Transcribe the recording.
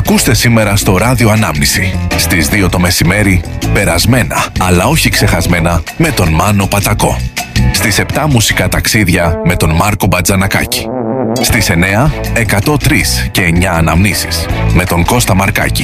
Ακούστε σήμερα στο Ράδιο Ανάμνηση. Στις 2 το μεσημέρι, περασμένα, αλλά όχι ξεχασμένα, με τον Μάνο Πατακό. Στις 7 μουσικά ταξίδια με τον Μάρκο Μπατζανακάκη. Στις 9, 103 και 9 αναμνήσεις με τον Κώστα Μαρκάκη.